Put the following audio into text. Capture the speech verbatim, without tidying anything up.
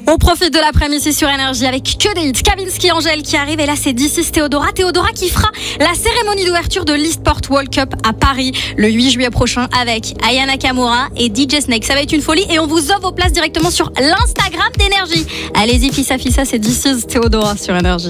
On profite de l'après-midi sur Énergie avec que des hits. Kavinsky, Angèle qui arrive et là c'est D six Théodora. Théodora qui fera la cérémonie d'ouverture de l'eSport World Cup à Paris le huit juillet prochain avec Aya Nakamura et D J Snake. Ça va être une folie et on vous offre vos places directement sur l'Instagram d'Énergie. Allez-y, fissa fissa, c'est D six Théodora sur Énergie.